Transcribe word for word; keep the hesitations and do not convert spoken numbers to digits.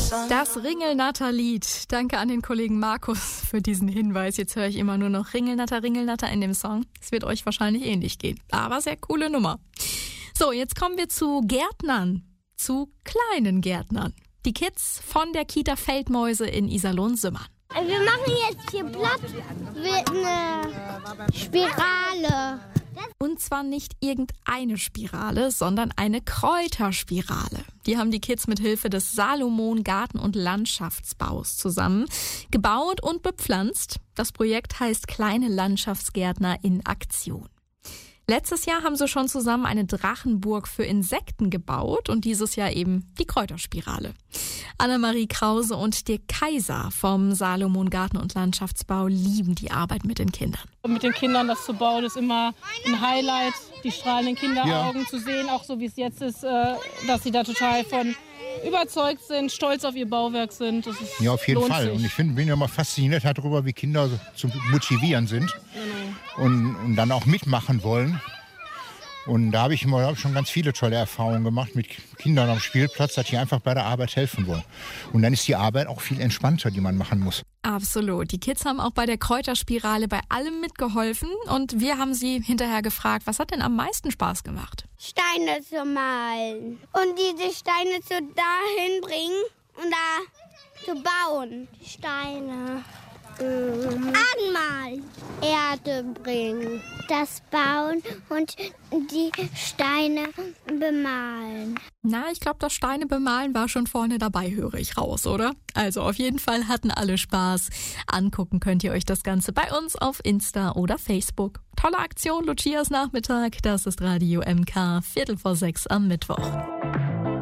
Das Ringelnatter-Lied. Danke an den Kollegen Markus für diesen Hinweis. Jetzt höre ich immer nur noch Ringelnatter, Ringelnatter in dem Song. Es wird euch wahrscheinlich ähnlich gehen. Aber sehr coole Nummer. So, jetzt kommen wir zu Gärtnern. Zu kleinen Gärtnern. Die Kids von der Kita Feldmäuse in Iserlohn-Simmern. Wir machen jetzt hier Platz für eine Spirale. Und zwar nicht irgendeine Spirale, sondern eine Kräuterspirale. Die haben die Kids mit Hilfe des Salomon Garten- und Landschaftsbaus zusammen gebaut und bepflanzt. Das Projekt heißt Kleine Landschaftsgärtner in Aktion. Letztes Jahr haben sie schon zusammen eine Drachenburg für Insekten gebaut und dieses Jahr eben die Kräuterspirale. Annemarie Krause und Dirk Kaiser vom Salomon Garten- und Landschaftsbau lieben die Arbeit mit den Kindern. Mit den Kindern das zu bauen ist immer ein Highlight, die strahlenden Kinderaugen ja. zu sehen, auch so wie es jetzt ist, dass sie da total von überzeugt sind, stolz auf ihr Bauwerk sind. Das ist, ja, auf jeden Fall. Sich. Und ich find, bin ja immer fasziniert darüber, wie Kinder zu motivieren sind genau. und, und dann auch mitmachen wollen. Und da habe ich immer hab schon ganz viele tolle Erfahrungen gemacht mit Kindern am Spielplatz, dass die einfach bei der Arbeit helfen wollen. Und dann ist die Arbeit auch viel entspannter, die man machen muss. Absolut. Die Kids haben auch bei der Kräuterspirale bei allem mitgeholfen. Und wir haben sie hinterher gefragt, was hat denn am meisten Spaß gemacht? Steine zu malen. Und diese Steine zu dahin bringen und da zu bauen. Steine. Mhm. Anmalen. Erde bringen. Das bauen und die Steine bemalen. Na, ich glaube, das Steine bemalen war schon vorne dabei, höre ich raus, oder? Also auf jeden Fall hatten alle Spaß. Angucken könnt ihr euch das Ganze bei uns auf Insta oder Facebook. Tolle Aktion, Lucias Nachmittag. Das ist Radio M K, Viertel vor sechs am Mittwoch.